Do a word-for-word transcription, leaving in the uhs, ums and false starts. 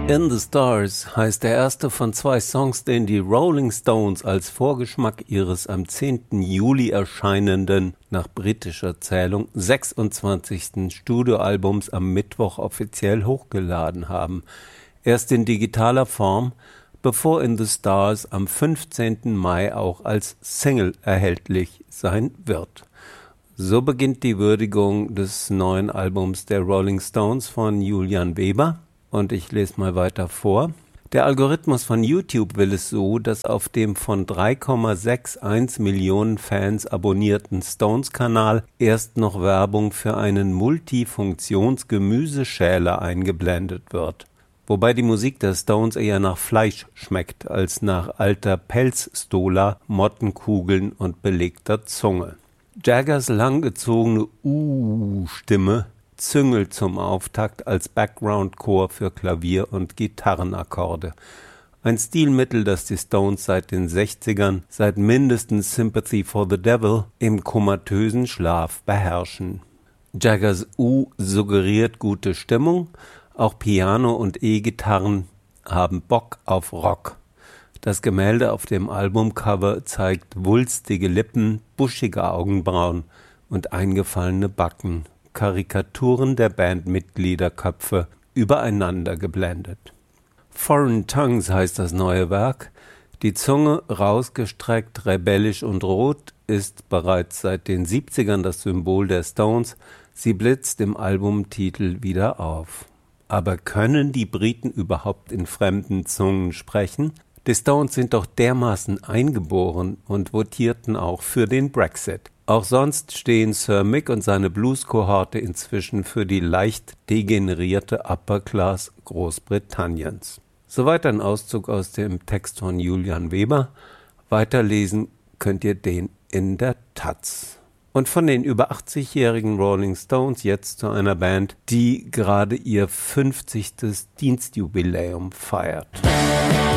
In the Stars heißt der erste von zwei Songs, den die Rolling Stones als Vorgeschmack ihres am zehnten Juli erscheinenden, nach britischer Zählung, sechsundzwanzigsten Studioalbums am Mittwoch offiziell hochgeladen haben. Erst in digitaler Form, bevor In the Stars am fünfzehnten Mai auch als Single erhältlich sein wird. So beginnt die Würdigung des neuen Albums der Rolling Stones von Julian Weber. Und ich lese mal weiter vor. Der Algorithmus von YouTube will es so, dass auf dem von drei Komma einundsechzig Millionen Fans abonnierten Stones-Kanal erst noch Werbung für einen Multifunktions-Gemüseschäler eingeblendet wird. Wobei die Musik der Stones eher nach Fleisch schmeckt als nach alter Pelzstola, Mottenkugeln und belegter Zunge. Jaggers langgezogene Uh-Stimme züngelt zum Auftakt als Background-Chor für Klavier- und Gitarrenakkorde. Ein Stilmittel, das die Stones seit den sechzigern, seit mindestens Sympathy for the Devil, im komatösen Schlaf beherrschen. Jaggers U suggeriert gute Stimmung, auch Piano und E-Gitarren haben Bock auf Rock. Das Gemälde auf dem Albumcover zeigt wulstige Lippen, buschige Augenbrauen und eingefallene Backen. Karikaturen der Bandmitgliederköpfe übereinander geblendet. Foreign Tongues heißt das neue Werk. Die Zunge, rausgestreckt, rebellisch und rot, ist bereits seit den siebzigern das Symbol der Stones. Sie blitzt im Albumtitel wieder auf. Aber können die Briten überhaupt in fremden Zungen sprechen? Die Stones sind doch dermaßen eingeboren und votierten auch für den Brexit. Auch sonst stehen Sir Mick und seine Blues-Kohorte inzwischen für die leicht degenerierte Upper Class Großbritanniens. Soweit ein Auszug aus dem Text von Julian Weber. Weiterlesen könnt ihr den in der Taz. Und von den über achtzigjährigen Rolling Stones jetzt zu einer Band, die gerade ihr fünfzigstes Dienstjubiläum feiert.